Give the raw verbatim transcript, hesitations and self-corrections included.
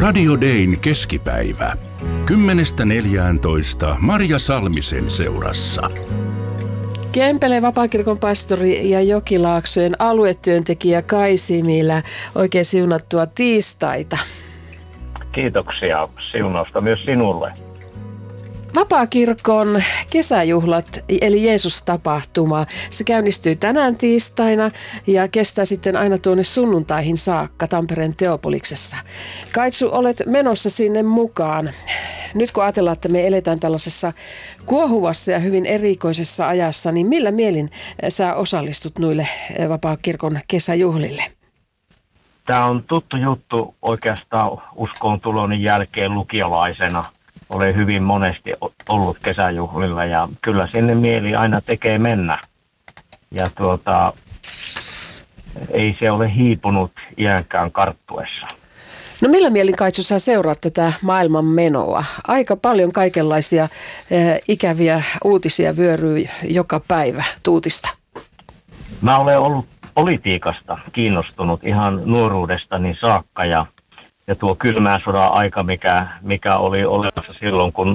Radio Dayn keskipäivä. Kymmenestä neljääntoista Marja Salmisen seurassa. Kempeleen vapaakirkon pastori ja Jokilaaksojen aluetyöntekijä Kai Similä. Oikein siunattua tiistaita. Kiitoksia siunausta myös sinulle. Vapaakirkon kesäjuhlat, eli Jeesus-tapahtuma, se käynnistyy tänään tiistaina ja kestää sitten aina tuonne sunnuntaihin saakka Tampereen Teopoliksessa. Kaitsu, olet menossa sinne mukaan. Nyt kun ajatellaan, että me eletään tällaisessa kuohuvassa ja hyvin erikoisessa ajassa, niin millä mielin sä osallistut noille Vapaakirkon kesäjuhlille? Tämä on tuttu juttu oikeastaan uskoon tuloni jälkeen lukiolaisena. Olen hyvin monesti ollut kesäjuhlilla ja kyllä sinne mieli aina tekee mennä. Ja tuota, ei se ole hiipunut iänkään karttuessa. No millä mielin, Kaitsu, sä seuraat tätä maailman menoa? Aika paljon kaikenlaisia äh, ikäviä uutisia vyöryy joka päivä tuutista. Mä olen ollut politiikasta kiinnostunut ihan nuoruudestani saakka ja Ja tuo kylmän sodan aika, mikä, mikä oli olemassa silloin, kun